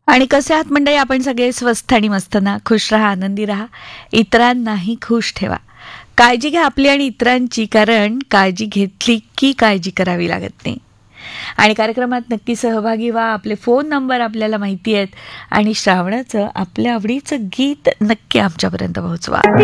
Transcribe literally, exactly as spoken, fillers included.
आणि कसे आहात मंडळी? आपण सगळे स्वस्थ आणि मस्त ना? खुश राहा, आनंदी राहा, इतरांनाही खुश ठेवा. काळजी घ्या आपली आणि इतरांची, कारण काळजी घेतली की काळजी करावी लागत नाही. आणि कार्यक्रमात नक्की सहभागी व्हा. आपले फोन नंबर आपल्याला माहिती आहेत आणि श्रावणाचं आपल्या आवडीचं गीत नक्की आमच्यापर्यंत पोहोचवा.